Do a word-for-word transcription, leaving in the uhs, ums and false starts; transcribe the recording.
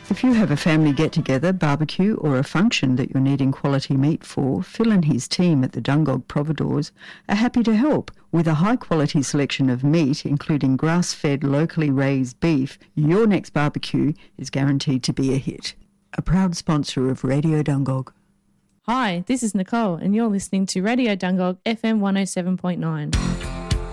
If you have a family get-together, barbecue or a function that you're needing quality meat for, Phil and his team at the Dungog Providores are happy to help. With a high-quality selection of meat, including grass-fed, locally raised beef, your next barbecue is guaranteed to be a hit. A proud sponsor of Radio Dungog. Hi, this is Nicole and you're listening to Radio Dungog F M one oh seven point nine.